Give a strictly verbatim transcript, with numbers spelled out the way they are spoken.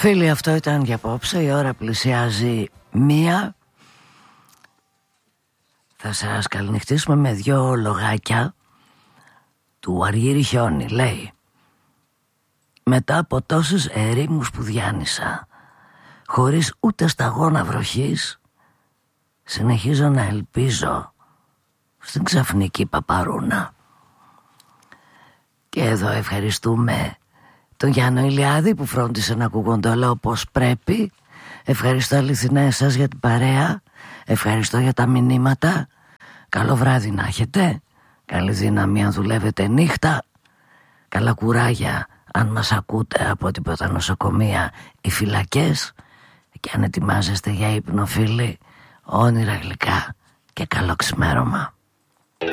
Φίλοι, αυτό ήταν για απόψε. Η ώρα πλησιάζει μία. Θα σας καληνυχτήσουμε με δυο λογάκια του Αργύρι Χιόνι. Λέει: μετά από τόσους ερήμους που διάνυσα, χωρίς ούτε σταγόνα βροχής, συνεχίζω να ελπίζω στην ξαφνική παπαρούνα. Και εδώ ευχαριστούμε τον Γιάννο Ηλιάδη που φρόντισε να ακούγονται όλα όπως πρέπει. Ευχαριστώ αληθινά εσάς για την παρέα. Ευχαριστώ για τα μηνύματα. Καλό βράδυ να έχετε. Καλή δύναμη αν δουλεύετε νύχτα. Καλά κουράγια αν μας ακούτε από τίποτα νοσοκομεία ή φυλακές. Και αν ετοιμάζεστε για ύπνο, φίλοι, όνειρα γλυκά και καλό ξημέρωμα.